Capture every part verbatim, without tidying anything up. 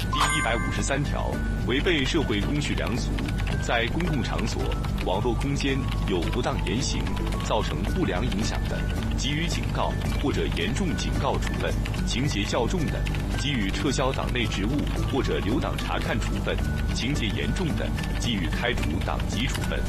第一百五十三条，违背社会公序良俗，在公共场所、网络空间有不当言行，造成不良影响的，给予警告或者严重警告处分；情节较重的，给予撤销党内职务或者留党察看处分；情节严重的，给予开除党籍处分。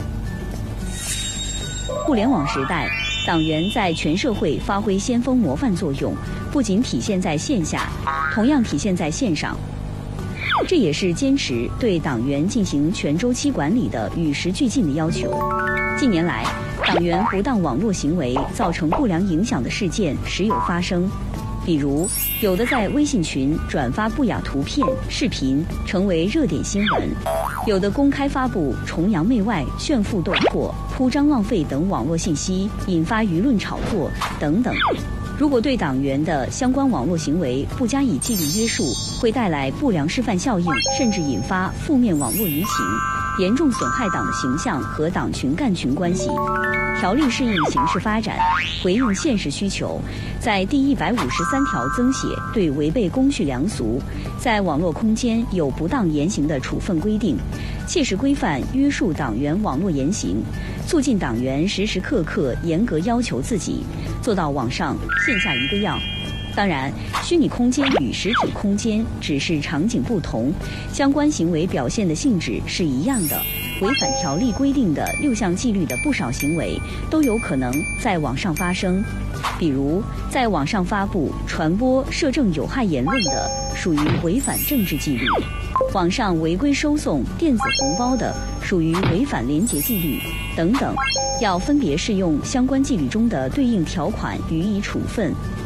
互联网时代，党员在全社会发挥先锋模范作用，不仅体现在线下，同样体现在线上。这也是坚持对党员进行全周期管理的与时俱进的要求。近年来，党员不当网络行为造成不良影响的事件时有发生，比如有的在微信群转发不雅图片、视频，成为热点新闻；有的公开发布崇洋媚外、炫富斗破、铺张浪费等网络信息，引发舆论炒作等等。如果对党员的相关网络行为不加以纪律约束，会带来不良示范效应，甚至引发负面网络舆情，严重损害党的形象和党群干群关系。条例适应形势发展，回应现实需求，在第一百五十三条增写对违背公序良俗、在网络空间有不当言行的处分规定，切实规范约束党员网络言行，促进党员时时刻刻严格要求自己，做到网上线下一个样。当然，虚拟空间与实体空间只是场景不同，相关行为表现的性质是一样的。违反条例规定的六项纪律的不少行为都有可能在网上发生，比如在网上发布、传播涉政有害言论的，属于违反政治纪律；网上违规收送电子红包的，属于违反廉洁纪律等等，要分别适用相关纪律中的对应条款予以处分。